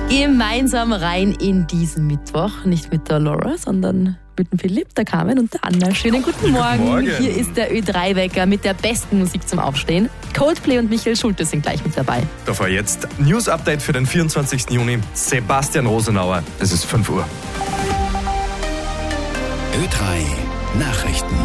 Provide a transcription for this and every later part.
Gemeinsam rein in diesen Mittwoch. Nicht mit der Laura, sondern mit dem Philipp, der Carmen und der Anna. Schönen guten Morgen. Hier ist der Ö3-Wecker mit der besten Musik zum Aufstehen. Coldplay und Michael Schulte sind gleich mit dabei. Davor jetzt News-Update für den 24. Juni. Sebastian Rosenauer. Es ist 5 Uhr. Ö3 Nachrichten.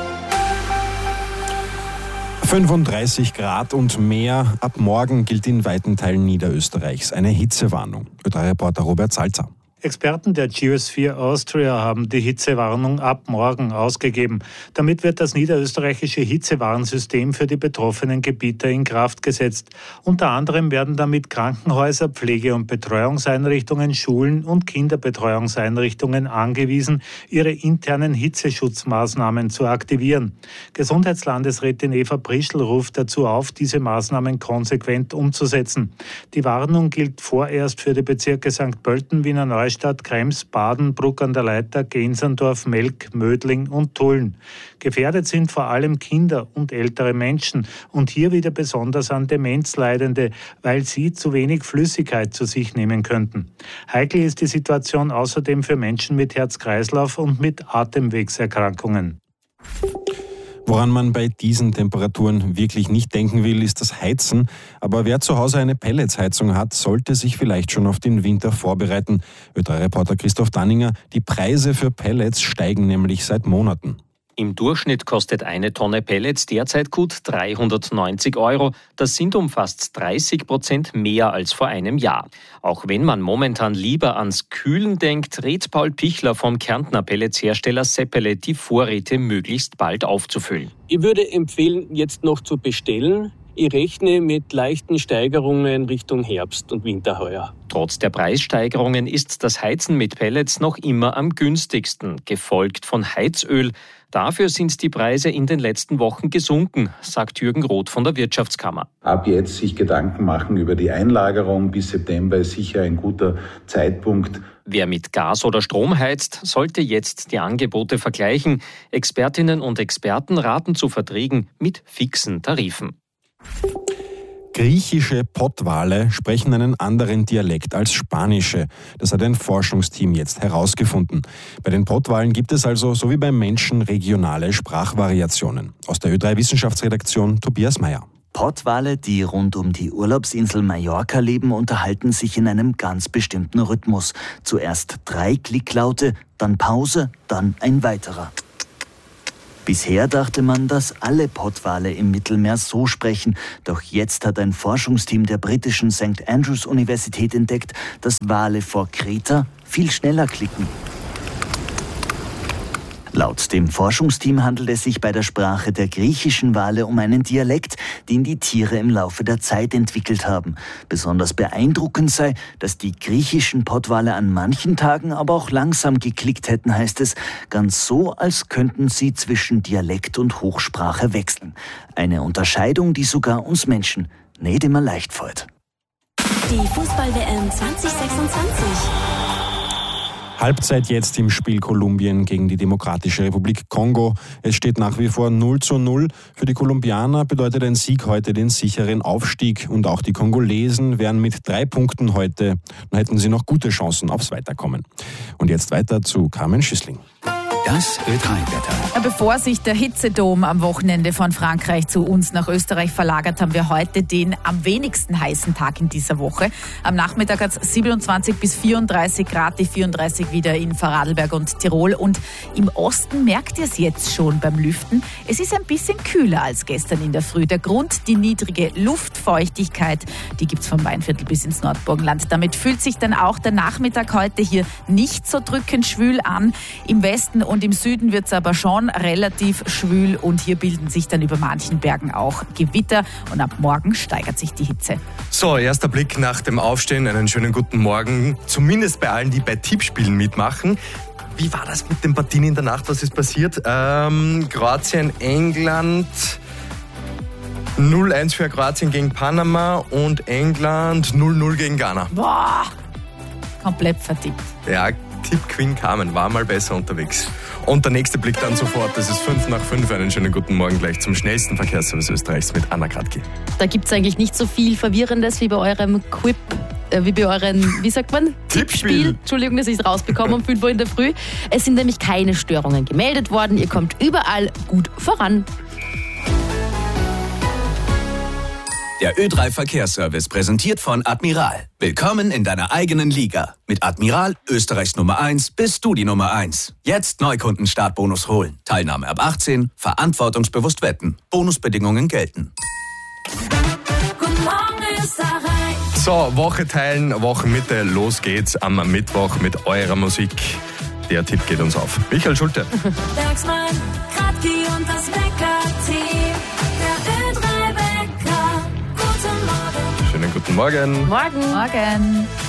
35 Grad und mehr. Ab morgen gilt in weiten Teilen Niederösterreichs eine Hitzewarnung. Ö3-Reporter Robert Salzer. Experten der Geosphere Austria haben die Hitzewarnung ab morgen ausgegeben. Damit wird das niederösterreichische Hitzewarnsystem für die betroffenen Gebiete in Kraft gesetzt. Unter anderem werden damit Krankenhäuser, Pflege- und Betreuungseinrichtungen, Schulen und Kinderbetreuungseinrichtungen angewiesen, ihre internen Hitzeschutzmaßnahmen zu aktivieren. Gesundheitslandesrätin Eva Prischl ruft dazu auf, diese Maßnahmen konsequent umzusetzen. Die Warnung gilt vorerst für die Bezirke St. Pölten, Wiener Neustadt, Krems, Baden, Bruck an der Leitha, Gensendorf, Melk, Mödling und Tulln. Gefährdet sind vor allem Kinder und ältere Menschen und hier wieder besonders an Demenz Leidende, weil sie zu wenig Flüssigkeit zu sich nehmen könnten. Heikel ist die Situation außerdem für Menschen mit Herz-Kreislauf und mit Atemwegserkrankungen. Woran man bei diesen Temperaturen wirklich nicht denken will, ist das Heizen. Aber wer zu Hause eine Pelletsheizung hat, sollte sich vielleicht schon auf den Winter vorbereiten. Ö3-Reporter Christoph Danninger, die Preise für Pellets steigen nämlich seit Monaten. Im Durchschnitt kostet eine Tonne Pellets derzeit gut 390 €. Das sind um fast 30% mehr als vor einem Jahr. Auch wenn man momentan lieber ans Kühlen denkt, rät Paul Pichler vom Kärntner Pelletshersteller Seppele, die Vorräte möglichst bald aufzufüllen. Ich würde empfehlen, jetzt noch zu bestellen. Ich rechne mit leichten Steigerungen Richtung Herbst und Winter heuer. Trotz der Preissteigerungen ist das Heizen mit Pellets noch immer am günstigsten, gefolgt von Heizöl. Dafür sind die Preise in den letzten Wochen gesunken, sagt Jürgen Roth von der Wirtschaftskammer. Ab jetzt sich Gedanken machen über die Einlagerung bis September ist sicher ein guter Zeitpunkt. Wer mit Gas oder Strom heizt, sollte jetzt die Angebote vergleichen. Expertinnen und Experten raten zu Verträgen mit fixen Tarifen. Griechische Pottwale sprechen einen anderen Dialekt als spanische. Das hat ein Forschungsteam jetzt herausgefunden. Bei den Pottwalen gibt es also, so wie beim Menschen, regionale Sprachvariationen. Aus der Ö3-Wissenschaftsredaktion Tobias Meyer. Pottwale, die rund um die Urlaubsinsel Mallorca leben, unterhalten sich in einem ganz bestimmten Rhythmus. Zuerst 3 Klicklaute, dann Pause, dann ein weiterer. Bisher dachte man, dass alle Pottwale im Mittelmeer so sprechen. Doch jetzt hat ein Forschungsteam der britischen St. Andrews Universität entdeckt, dass Wale vor Kreta viel schneller klicken. Laut dem Forschungsteam handelt es sich bei der Sprache der griechischen Wale um einen Dialekt, den die Tiere im Laufe der Zeit entwickelt haben. Besonders beeindruckend sei, dass die griechischen Pottwale an manchen Tagen aber auch langsam geklickt hätten, heißt es, ganz so, als könnten sie zwischen Dialekt und Hochsprache wechseln. Eine Unterscheidung, die sogar uns Menschen nicht immer leicht fällt. Die Fußball-WM 2026. Halbzeit jetzt im Spiel Kolumbien gegen die Demokratische Republik Kongo. Es steht nach wie vor 0:0. Für die Kolumbianer bedeutet ein Sieg heute den sicheren Aufstieg. Und auch die Kongolesen wären mit 3 Punkten heute, dann hätten sie noch gute Chancen aufs Weiterkommen. Und jetzt weiter zu Carmen Schüssling. Das Ö3-Wetter. Bevor sich der Hitzedom am Wochenende von Frankreich zu uns nach Österreich verlagert, haben wir heute den am wenigsten heißen Tag in dieser Woche. Am Nachmittag hat es 27 bis 34 Grad, die 34 wieder in Vorarlberg und Tirol. Und im Osten merkt ihr es jetzt schon beim Lüften. Es ist ein bisschen kühler als gestern in der Früh. Der Grund, die niedrige Luftfeuchtigkeit, die gibt es vom Weinviertel bis ins Nordburgenland. Damit fühlt sich dann auch der Nachmittag heute hier nicht so drückend schwül an. Im Westen und im Süden wird es aber schon relativ schwül und hier bilden sich dann über manchen Bergen auch Gewitter und ab morgen steigert sich die Hitze. So, erster Blick nach dem Aufstehen. Einen schönen guten Morgen. Zumindest bei allen, die bei Tippspielen mitmachen. Wie war das mit den Partien in der Nacht? Was ist passiert? Kroatien, England. 0:1 für Kroatien gegen Panama und England 0:0 gegen Ghana. Boah, komplett vertippt. Ja, Tipp Queen Carmen war mal besser unterwegs. Und der nächste Blick dann sofort, das ist 5:05. Einen schönen guten Morgen gleich zum schnellsten Verkehrsservice Österreichs mit Anna Kratky. Da gibt es eigentlich nicht so viel Verwirrendes wie bei eurem Quip wie bei euren, wie sagt man? Tippspiel. Entschuldigung, dass ich es rausbekomme um 5 Uhr in der Früh. Es sind nämlich keine Störungen gemeldet worden. Ihr kommt überall gut voran. Der Ö3 Verkehrsservice präsentiert von Admiral. Willkommen in deiner eigenen Liga. Mit Admiral, Österreichs Nummer 1, bist du die Nummer 1. Jetzt Neukunden-Startbonus holen. Teilnahme ab 18, verantwortungsbewusst wetten. Bonusbedingungen gelten. Guten Morgen, Österreich. So, Woche teilen, Wochenmitte, los geht's am Mittwoch mit eurer Musik. Der Tipp geht uns auf. Michael Schulte. Bergsmann, Kratki und das Wecker-Team. Der Ö3-Wecker. Guten Morgen. Schönen guten Morgen. Morgen. Morgen.